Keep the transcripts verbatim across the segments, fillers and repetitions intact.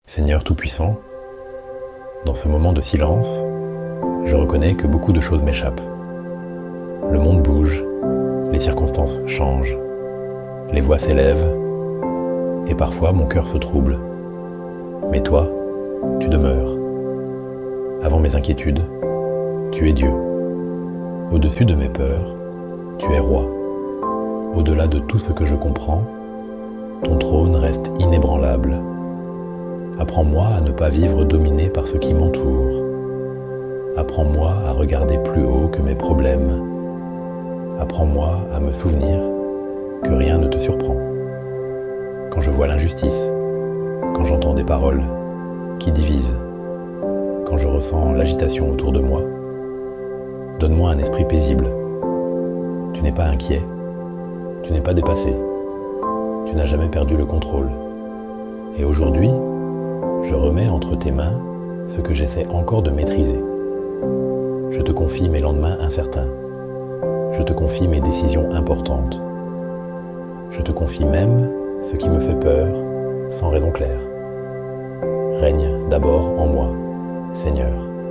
Seigneur Tout-Puissant, dans ce moment de silence, je reconnais que beaucoup de choses m'échappent. Le monde bouge, les circonstances changent, les voix s'élèvent, et parfois mon cœur se trouble. Mais toi, tu demeures. Avant mes inquiétudes, tu es Dieu. Au-dessus de mes peurs, tu es roi. Au-delà de tout ce que je comprends, ton trône reste inébranlable. Apprends-moi à ne pas vivre dominé par ce qui m'entoure. Apprends-moi à regarder plus haut que mes problèmes. Apprends-moi à me souvenir que rien ne te surprend. Quand je vois l'injustice, quand j'entends des paroles qui divisent, quand je ressens l'agitation autour de moi, donne-moi un esprit paisible. Tu n'es pas inquiet, tu n'es pas dépassé, tu n'as jamais perdu le contrôle. Et aujourd'hui, je remets entre tes mains ce que j'essaie encore de maîtriser. Je te confie mes lendemains incertains. Je te confie mes décisions importantes. Je te confie même ce qui me fait peur sans raison claire. Règne d'abord en moi, Seigneur.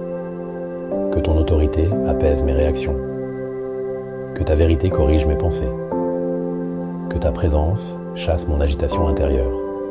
Que ton autorité apaise mes réactions. Que ta vérité corrige mes pensées. Que ta présence chasse mon agitation intérieure.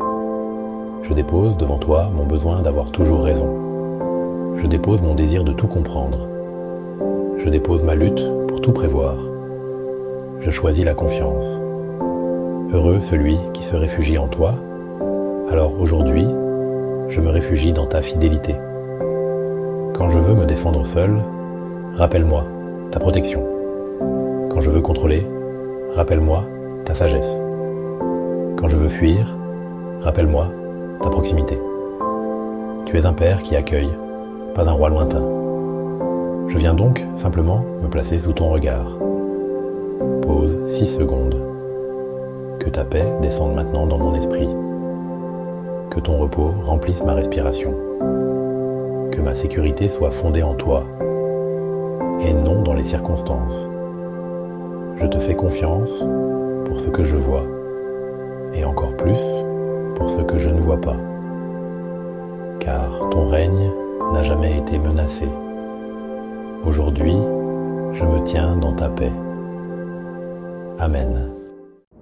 Je dépose devant toi mon besoin d'avoir toujours raison. Je dépose mon désir de tout comprendre. Je dépose ma lutte pour tout prévoir. Je choisis la confiance. Heureux celui qui se réfugie en toi. Alors aujourd'hui, je me réfugie dans ta fidélité. Quand je veux me défendre seul, rappelle-moi ta protection. Quand je veux contrôler, rappelle-moi ta sagesse. Quand je veux fuir, rappelle-moi ta proximité. Tu es un père qui accueille, pas un roi lointain. Je viens donc simplement me placer sous ton regard. Pause six secondes. Que ta paix descende maintenant dans mon esprit. Que ton repos remplisse ma respiration. Que ma sécurité soit fondée en toi et non dans les circonstances. Je te fais confiance pour ce que je vois et encore plus pour ce que je ne vois pas. Car ton règne n'a jamais été menacé. Aujourd'hui, je me tiens dans ta paix. Amen.